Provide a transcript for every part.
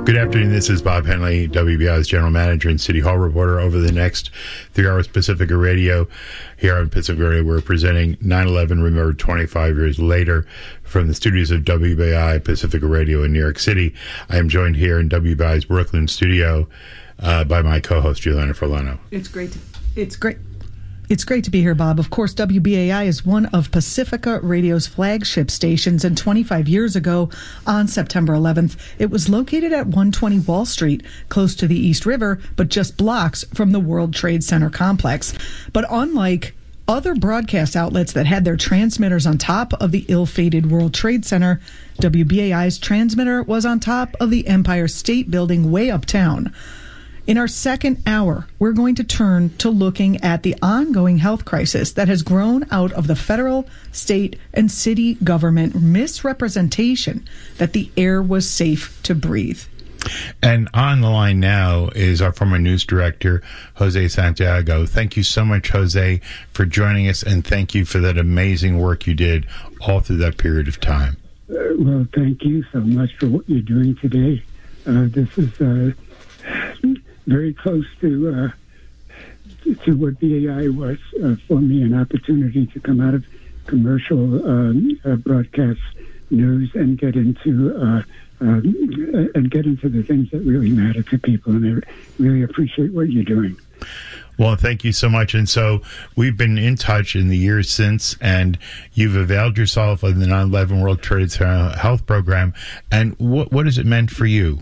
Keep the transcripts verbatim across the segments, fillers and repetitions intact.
Good afternoon. This is Bob Henley, W B I's General Manager and City Hall reporter. Over the next three hours, Pacifica Radio. Here on Pacifica Radio, we're presenting nine eleven Remembered twenty-five years later from the studios of W B I Pacifica Radio in New York City. I am joined here in W B I's Brooklyn studio uh, by my co-host, Giuliana Forlano. It's great. To, it's great. It's great to be here, Bob. Of course, W B A I is one of Pacifica Radio's flagship stations, and twenty-five years ago, on September eleventh, it was located at one twenty Wall Street, close to the East River, but just blocks from the World Trade Center complex. But unlike other broadcast outlets that had their transmitters on top of the ill-fated World Trade Center, W B A I's transmitter was on top of the Empire State Building way uptown. In our second hour, we're going to turn to looking at the ongoing health crisis that has grown out of the federal, state, and city government misrepresentation that the air was safe to breathe. And on the line now is our former news director, Jose Santiago. Thank you so much, Jose, for joining us, and thank you for that amazing work you did all through that period of time. Uh, well, thank you so much for what you're doing today. Uh, this is uh, very close to uh, to what B A I was uh, for me, an opportunity to come out of commercial um, uh, broadcast news and get into uh, uh, and get into the things that really matter to people. And I really appreciate what you're doing. Well, thank you so much. And so we've been in touch in the years since, and you've availed yourself of the nine eleven World Trade Center Health Program. And what what has it meant for you?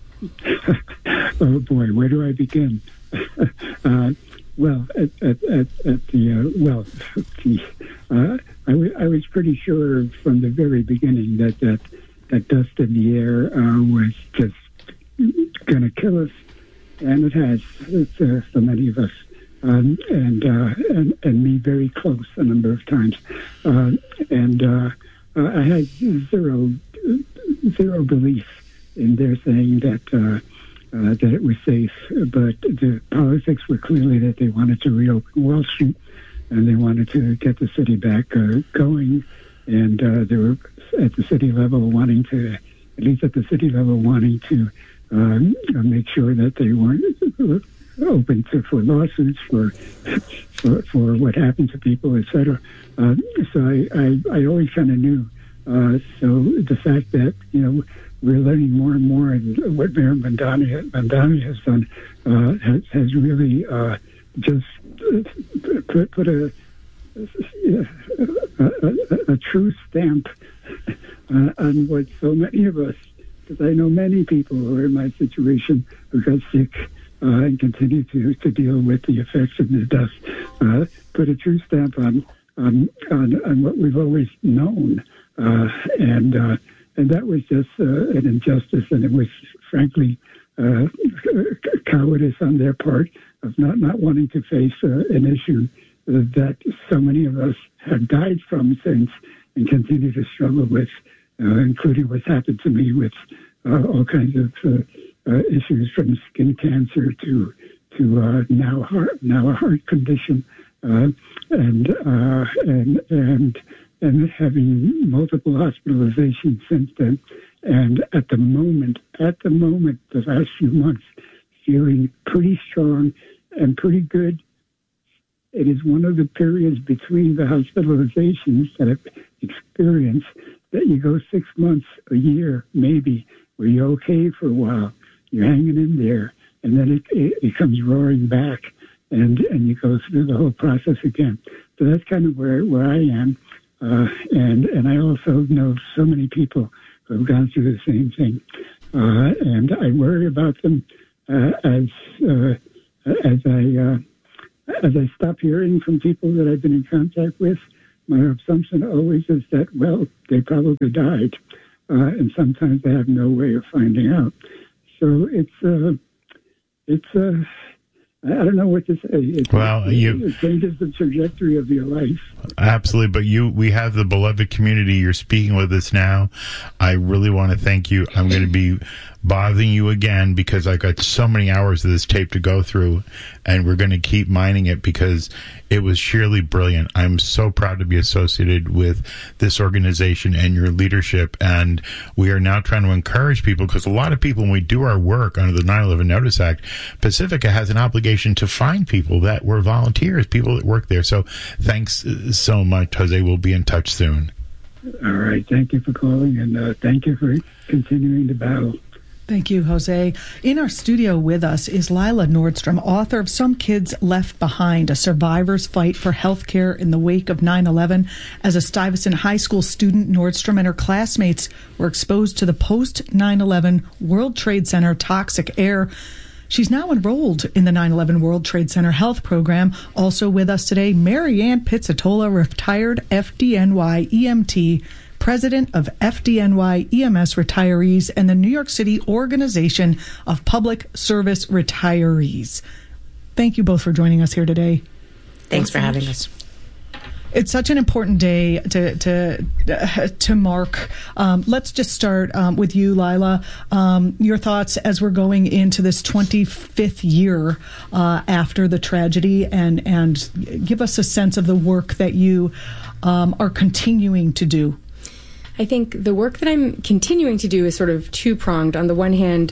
Oh boy, where do I begin? uh, well, at, at, at, at the uh, well, geez, uh, I, w- I was pretty sure from the very beginning that that, that dust in the air uh, was just going to kill us, and it has uh, so many of us, um, and, uh, and and me very close a number of times, uh, and uh, uh, I had zero zero belief in their saying that. Uh, Uh, that it was safe, but the politics were clearly that they wanted to reopen Wall Street and they wanted to get the city back uh, going, and uh, they were at the city level wanting to, at least at the city level, wanting to um, make sure that they weren't open to for lawsuits for for, for what happened to people, et cetera. Uh, so I, I, I always kind of knew. Uh, so the fact that, you know, we're learning more and more, and what Mayor Mamdani, Mamdani has done uh, has, has really uh, just put, put a, a, a, a true stamp uh, on what so many of us, because I know many people who are in my situation who got sick uh, and continue to, to deal with the effects of the dust, uh, put a true stamp on, on, on, on what we've always known. Uh, and uh, And that was just uh, an injustice, and it was, frankly, uh, cowardice on their part of not, not wanting to face uh, an issue that so many of us have died from since and continue to struggle with, uh, including what's happened to me with uh, all kinds of uh, uh, issues from skin cancer to to uh, now heart now a heart condition, uh, and uh, and and. and having multiple hospitalizations since then. And at the moment, at the moment, the last few months, feeling pretty strong and pretty good. It is one of the periods between the hospitalizations that I've experienced that you go six months, a year, maybe, where you're okay for a while. You're hanging in there, and then it, it, it comes roaring back, and, and you go through the whole process again. So that's kind of where, where I am. Uh, and and I also know so many people who have gone through the same thing, uh, and I worry about them uh, as uh, as I uh, as I stop hearing from people that I've been in contact with. My assumption always is that, well, they probably died, uh, and sometimes they have no way of finding out. So it's uh, it's uh, I don't know what to say. It, well, it, you, it changes the trajectory of your life. Absolutely. But you, we have the beloved community. You're speaking with us now. I really want to thank you. I'm going to be bothering you again because I got so many hours of this tape to go through, and we're going to keep mining it because it was sheerly brilliant. I'm so proud to be associated with this organization and your leadership, and we are now trying to encourage people because a lot of people, when we do our work under the nine eleven Notice Act, Pacifica has an obligation to find people that were volunteers, people that work there. So thanks so much, Jose. We'll be in touch soon. All right. Thank you for calling, and uh, thank you for continuing the battle. Thank you, Jose. In our studio with us is Lila Nordstrom, author of Some Kids Left Behind, a survivor's fight for health care in the wake of nine eleven. As a Stuyvesant High School student, Nordstrom and her classmates were exposed to the post nine eleven World Trade Center toxic air. She's now enrolled in the nine eleven World Trade Center Health Program. Also with us today, Mary Ann Pizzatola, retired F D N Y E M T, president of F D N Y E M S Retirees and the New York City Organization of Public Service Retirees. Thank you both for joining us here today. Thanks, Thanks for having us. It's such an important day to to uh, to mark. Um, let's just start um, with you, Lila. Um, your thoughts as we're going into this twenty-fifth year uh, after the tragedy, and and give us a sense of the work that you um, are continuing to do. I think the work that I'm continuing to do is sort of two-pronged. On the one hand,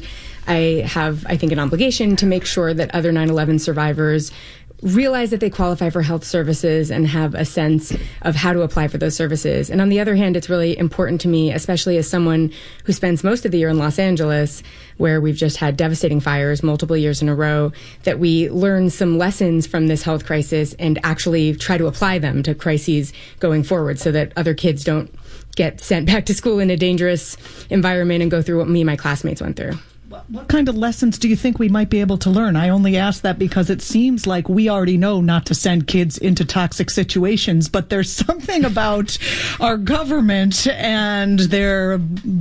I have, I think, an obligation to make sure that other nine eleven survivors realize that they qualify for health services and have a sense of how to apply for those services. And on the other hand, it's really important to me, especially as someone who spends most of the year in Los Angeles, where we've just had devastating fires multiple years in a row, that we learn some lessons from this health crisis and actually try to apply them to crises going forward so that other kids don't get sent back to school in a dangerous environment and go through what me and my classmates went through. What kind of lessons do you think we might be able to learn? I only ask that because it seems like we already know not to send kids into toxic situations, but there's something about our government and their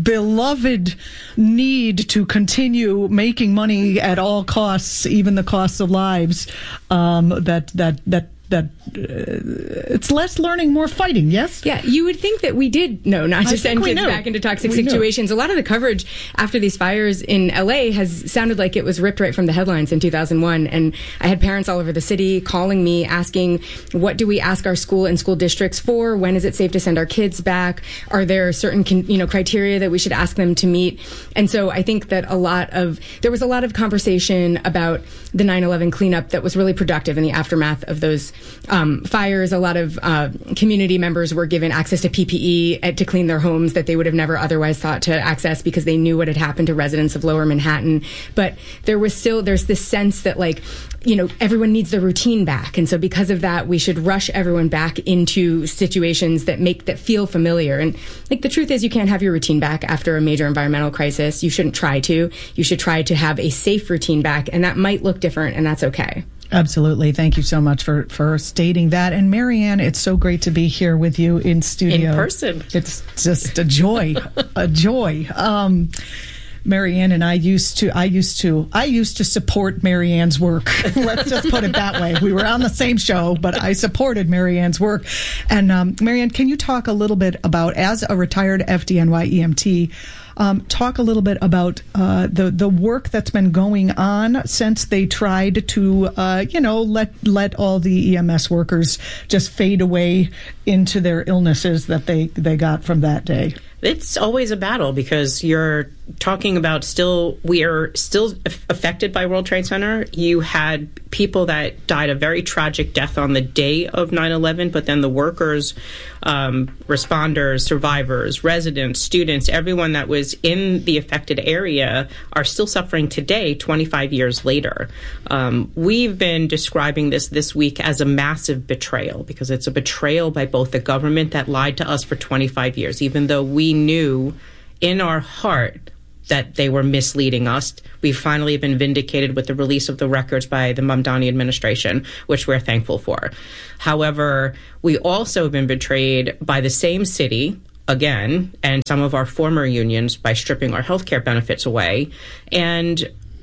beloved need to continue making money at all costs, even the costs of lives, um, that that that that uh, it's less learning, more fighting, yes? Yeah, you would think that we did know not to I send kids knew. back into toxic we situations. Knew. A lot of the coverage after these fires in L A has sounded like it was ripped right from the headlines in two thousand one. And I had parents all over the city calling me, asking, what do we ask our school and school districts for? When is it safe to send our kids back? Are there certain you know criteria that we should ask them to meet? And so I think that a lot of, there was a lot of conversation about the nine eleven cleanup that was really productive in the aftermath of those Um, fires. A lot of uh, community members were given access to P P E to clean their homes that they would have never otherwise thought to access because they knew what had happened to residents of Lower Manhattan. But there was still, there's this sense that, like, you know, everyone needs their routine back. And so because of that, we should rush everyone back into situations that make, that feel familiar. And like, the truth is, you can't have your routine back after a major environmental crisis. You shouldn't try to. You should try to have a safe routine back. And that might look different, and that's okay. Absolutely. Thank you so much for, for stating that. And Mary Ann, it's so great to be here with you in studio. In person. It's just a joy, a joy. Um, Mary Ann and I used to, I used to, I used to support Mary Ann's work. Let's just put it that way. We were on the same show, but I supported Mary Ann's work. And um, Mary Ann, can you talk a little bit about, as a retired F D N Y E M T, Um, talk a little bit about uh, the the work that's been going on since they tried to, uh, you know, let let all the E M S workers just fade away into their illnesses that they, they got from that day. It's always a battle because you're talking about still, we are still affected by World Trade Center. You had people that died a very tragic death on the day of nine eleven, but then the workers, um, responders, survivors, residents, students, everyone that was in the affected area are still suffering today, twenty-five years later. Um, we've been describing this this week as a massive betrayal because it's a betrayal by both the government that lied to us for twenty-five years, even though we knew in our heart that they were misleading us. We finally have been vindicated with the release of the records by the Mamdani administration, which we're thankful for. However, we also have been betrayed by the same city, again, and some of our former unions by stripping our health care benefits away. And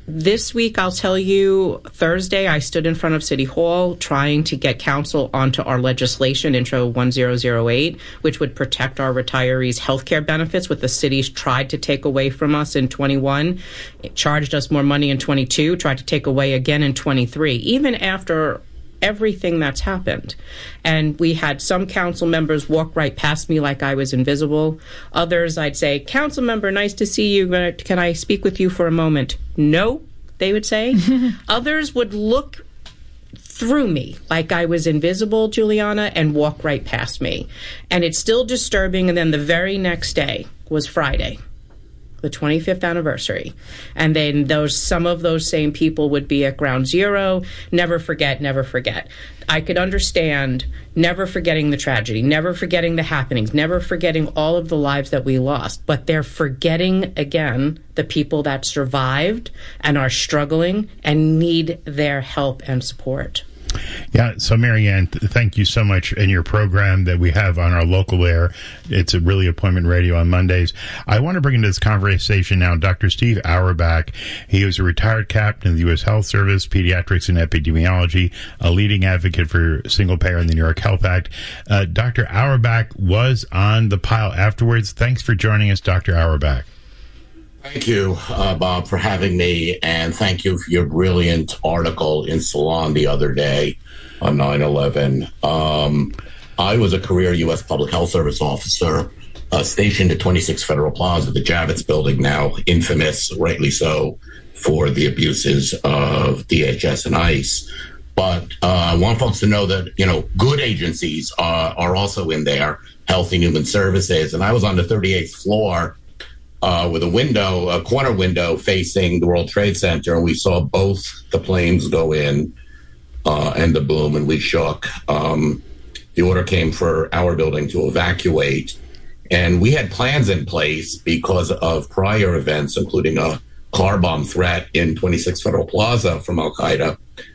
This week, I'll tell you, Thursday, I stood in front of City Hall trying to get council onto our legislation, Intro one thousand eight, which would protect our retirees' health care benefits, what the cities tried to take away from us in twenty-one. It charged us more money in twenty-two, tried to take away again in twenty-three, even after everything that's happened. And we had some council members walk right past me like I was invisible. Others, I'd say, council member, nice to see you. Can I speak with you for a moment? No, they would say. Others would look through me like I was invisible, Juliana, and walk right past me. And it's still disturbing. And then the very next day was Friday, the twenty-fifth anniversary. And then those some of those same people would be at Ground Zero. Never forget, never forget. I could understand never forgetting the tragedy, never forgetting the happenings, never forgetting all of the lives that we lost. But they're forgetting, again, the people that survived and are struggling and need their help and support. Yeah, so Marianne, th- thank you so much in your program that we have on our local air. It's a really appointment radio on Mondays. I want to bring into this conversation now Doctor Steve Auerbach. He is a retired captain of the U S Health Service, pediatrics and epidemiology, a leading advocate for single payer in the New York Health Act. Uh, Doctor Auerbach was on the pile afterwards. Thanks for joining us, Doctor Auerbach. Thank you, uh, Bob, for having me, and thank you for your brilliant article in Salon the other day on nine eleven. Um, I was a career U S Public Health Service officer uh, stationed at twenty-six Federal Plaza, the Javits Building, now infamous, rightly so, for the abuses of D H S and ICE. But uh, I want folks to know that, you know, good agencies uh, are also in there, Health and Human Services, and I was on the thirty-eighth floor Uh, with a window, a corner window facing the World Trade Center, and we saw both the planes go in uh, and the boom, and we shook. Um, the order came for our building to evacuate, and we had plans in place because of prior events, including a car bomb threat in twenty-six Federal Plaza from Al-Qaeda.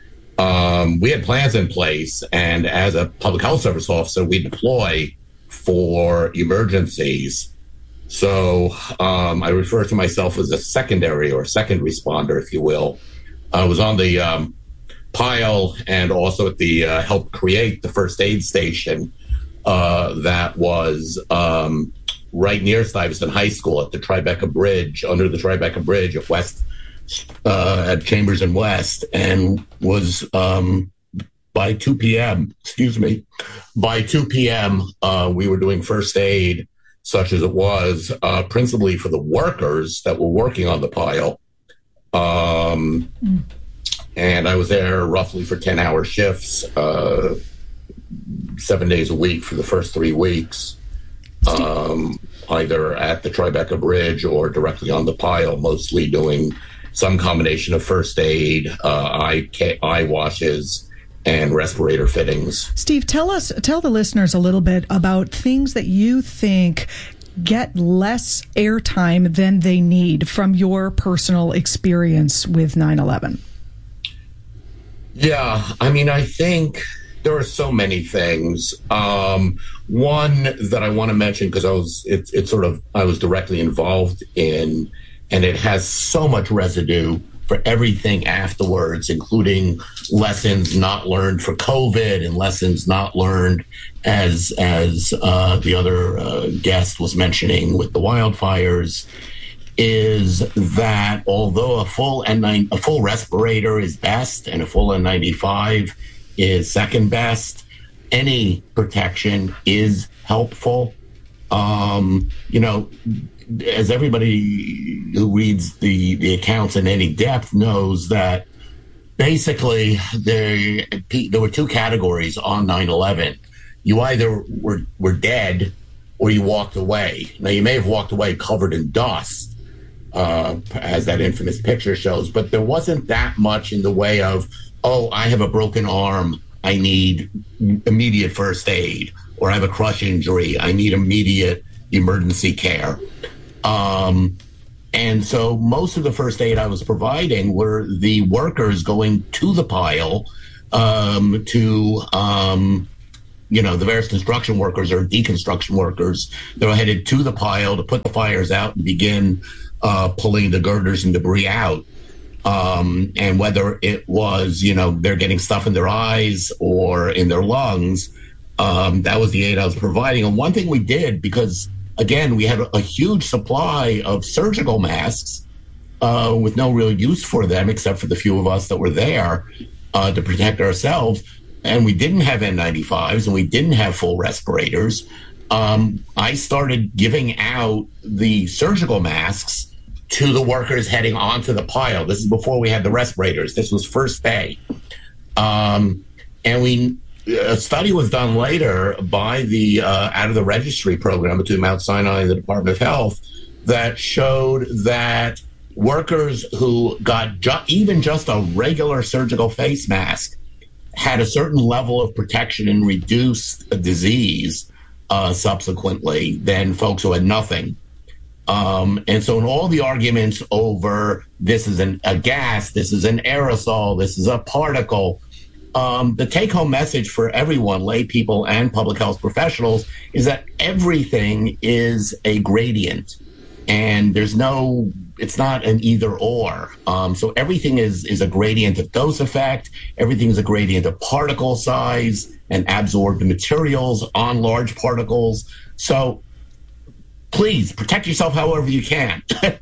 Um, we had plans in place, and as a public health service officer, we deploy for emergencies. So um, I refer to myself as a secondary or second responder, if you will. I was on the um, pile and also at the uh, helped create the first aid station uh, that was um, right near Stuyvesant High School at the Tribeca Bridge, under the Tribeca Bridge at West, uh, at Chambers and West, and was um, by two p.m., excuse me, by two p.m., uh, we were doing first aid, such as it was, uh, principally for the workers that were working on the pile. Um, mm. And I was there roughly for ten-hour shifts, uh, seven days a week for the first three weeks, um, either at the Tribeca Bridge or directly on the pile, mostly doing some combination of first aid, uh, eye, eye washes, and respirator fittings. Steve, tell us, tell the listeners a little bit about things that you think get less airtime than they need from your personal experience with nine eleven. Yeah, I mean, I think there are so many things. Um, one that I want to mention, because I was, it's it sort of, I was directly involved in, and it has so much residue for everything afterwards, including lessons not learned for COVID and lessons not learned as as uh, the other uh, guest was mentioning with the wildfires, is that although a full N nine, a full respirator is best and a full N ninety-five is second best, any protection is helpful. Um, you know, as everybody who reads the, the accounts in any depth knows, that basically there, there were two categories on nine eleven. You either were, were dead or you walked away. Now, you may have walked away covered in dust, uh, as that infamous picture shows, but there wasn't that much in the way of, oh, I have a broken arm, I need immediate first aid, or I have a crush injury, I need immediate emergency care. Um, and so most of the first aid I was providing were the workers going to the pile, um, to, um, you know, the various construction workers or deconstruction workers that were headed to the pile to put the fires out and begin uh, pulling the girders and debris out. Um, and whether it was, you know, they're getting stuff in their eyes or in their lungs, um, that was the aid I was providing. And one thing we did, because, again, we had a, a huge supply of surgical masks uh, with no real use for them, except for the few of us that were there uh, to protect ourselves. And we didn't have N ninety-fives and we didn't have full respirators. Um, I started giving out the surgical masks to the workers heading onto the pile. This is before we had the respirators. This was first day. Um, and we, a study was done later by the, uh, out of the registry program between Mount Sinai and the Department of Health that showed that workers who got ju- even just a regular surgical face mask had a certain level of protection and reduced disease uh, subsequently than folks who had nothing. Um, and so in all the arguments over this is an, a gas, this is an aerosol, this is a particle, um, the take-home message for everyone, lay people and public health professionals, is that everything is a gradient. And there's no, it's not an either or. Um, so everything is, is a gradient of dose effect. Everything is a gradient of particle size and absorbed materials on large particles. So please protect yourself however you can.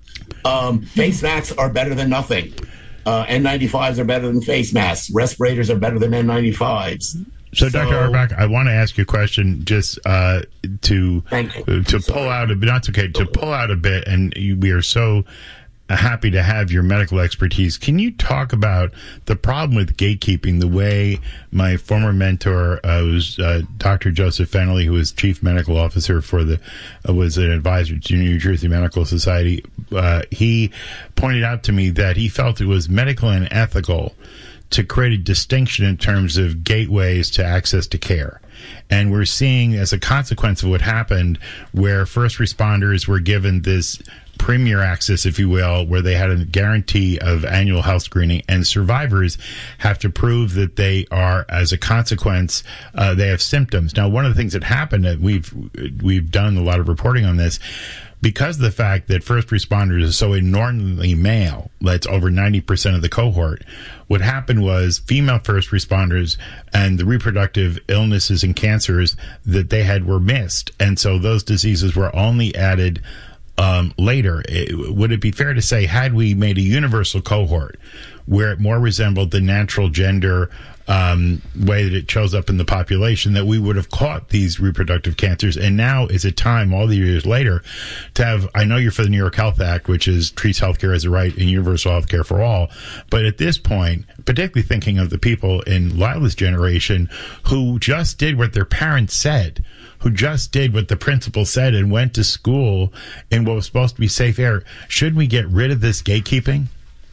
um, face masks are better than nothing. Uh, N ninety-fives are better than face masks. Respirators are better than N ninety-fives. So, so Doctor Auerbach, I want to ask you a question just uh, to to pull out a bit. Not okay to pull out a bit, and we are so happy to have your medical expertise. Can you talk about the problem with gatekeeping, the way my former mentor uh, was uh, Doctor Joseph Fennelly, who was chief medical officer for the, uh, was an advisor to New Jersey Medical Society. Uh, he pointed out to me that he felt it was medical and ethical to create a distinction in terms of gateways to access to care. And we're seeing, as a consequence of what happened, where first responders were given this premier access, if you will, where they had a guarantee of annual health screening, and survivors have to prove that they are, as a consequence, uh, they have symptoms. Now, one of the things that happened, that we've we've done a lot of reporting on this, because of the fact that first responders are so enormously male, that's over ninety percent of the cohort, what happened was female first responders and the reproductive illnesses and cancers that they had were missed. And so those diseases were only added um, later. It, would it be fair to say, had we made a universal cohort where it more resembled the natural gender um, way that it shows up in the population, that we would have caught these reproductive cancers? And now is a time, all the years later, to have, I know you're for the New York Health Act, which is treats healthcare as a right and universal healthcare for all. But at this point, particularly thinking of the people in Lila's generation who just did what their parents said, who just did what the principal said and went to school in what was supposed to be safe air, should we get rid of this gatekeeping?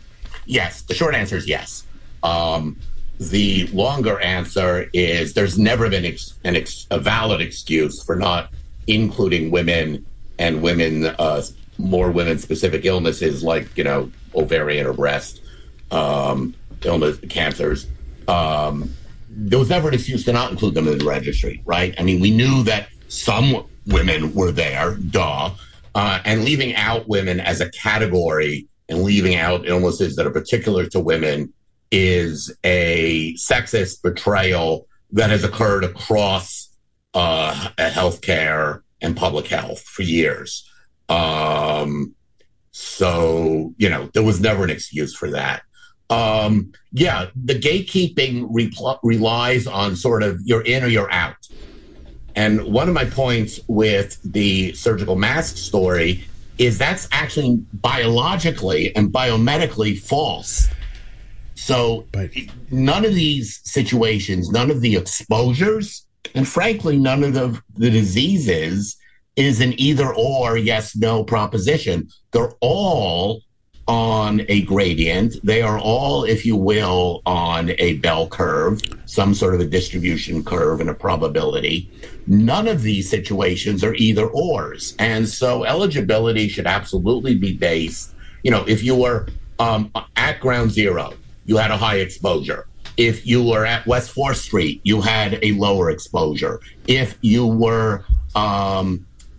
Yes. The short answer is yes. Um, The longer answer is there's never been ex- an ex- a valid excuse for not including women and women, uh, more women-specific illnesses like, you know, ovarian or breast um, illness, cancers. Um, there was never an excuse to not include them in the registry, right? I mean, we knew that some women were there, duh, uh, and leaving out women as a category and leaving out illnesses that are particular to women is a sexist betrayal that has occurred across uh, healthcare and public health for years. Um, so, you know, there was never an excuse for that. Um, yeah, the gatekeeping re- relies on sort of you're in or you're out. And one of my points with the surgical mask story is that's actually biologically and biomedically false. So but, none of these situations, none of the exposures, and frankly, none of the, the diseases is an either or, yes, no proposition. They're all on a gradient. They are all, if you will, on a bell curve, some sort of a distribution curve and a probability. None of these situations are either ors. And so eligibility should absolutely be based, you know, if you were um, at ground zero, you had a high exposure. If you were at West fourth Street, you had a lower exposure. If you were um,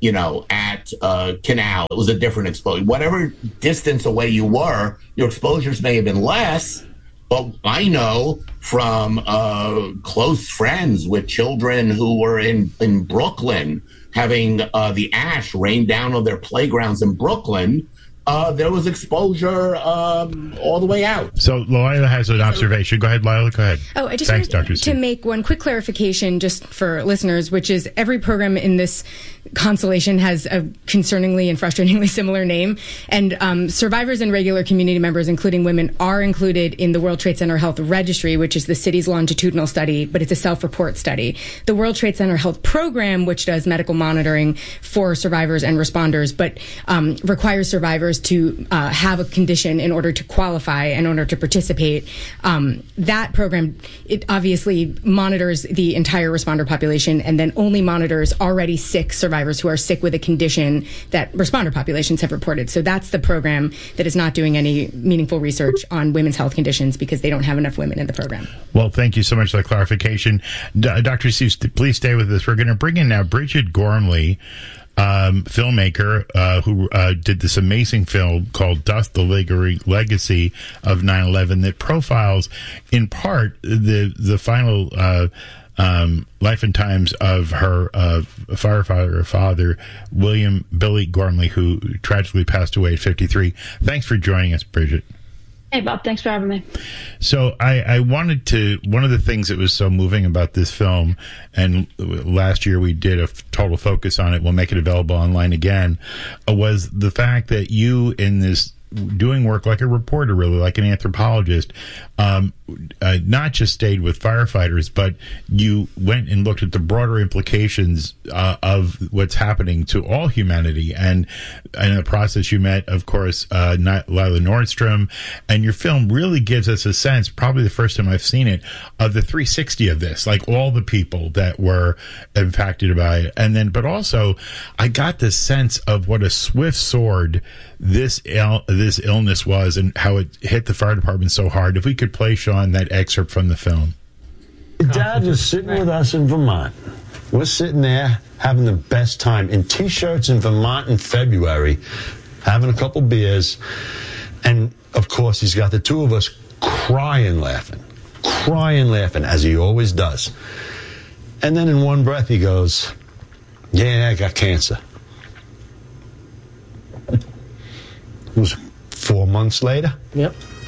you know, at uh, Canal, it was a different exposure. Whatever distance away you were, your exposures may have been less. But I know from uh, close friends with children who were in, in Brooklyn having uh, the ash rain down on their playgrounds in Brooklyn. Uh, there was exposure um, all the way out. So Lila has an observation. Go ahead, Lila. Go ahead. Oh, I just Thanks, wanted Doctor to Steve. make one quick clarification just for listeners, which is every program in this constellation has a concerningly and frustratingly similar name. And um, survivors and regular community members, including women, are included in the World Trade Center Health Registry, which is the city's longitudinal study, but it's a self-report study. The World Trade Center Health Program, which does medical monitoring for survivors and responders, but um, requires survivors to uh, have a condition in order to qualify, in order to participate. Um, that program, it obviously monitors the entire responder population and then only monitors already sick survivors who are sick with a condition that responder populations have reported. So that's the program that is not doing any meaningful research on women's health conditions because they don't have enough women in the program. Well, thank you so much for the clarification. D- Doctor Steve, please stay with us. We're going to bring in now Bridget Gormley, Um, filmmaker uh, who uh, did this amazing film called Dust, the Leg- Legacy of nine eleven that profiles, in part, the the final uh, um, life and times of her uh, firefighter father, William Billy Gormley, who tragically passed away at fifty-three. Thanks for joining us, Bridget. Hey, Bob. Thanks for having me. So I, I wanted to, one of the things that was so moving about this film, and last year we did a total focus on it, we'll make it available online again, uh, was the fact that you in this doing work like a reporter, really, like an anthropologist, um, uh, not just stayed with firefighters, but you went and looked at the broader implications uh, of what's happening to all humanity. And, and in the process, you met, of course, uh, Lila Nordstrom, and your film really gives us a sense, probably the first time I've seen it, of the three sixty of this, like all the people that were impacted by it. And then, but also, I got this sense of what a swift sword this il- this illness was and how it hit the fire department so hard. If we could play, Sean, that excerpt from the film. Dad was sitting with us in Vermont. We're sitting there having the best time in T-shirts in Vermont in February, having a couple beers. And, of course, he's got the two of us crying laughing, crying laughing, as he always does. And then in one breath he goes, yeah, I got cancer. It was four months later. Yep.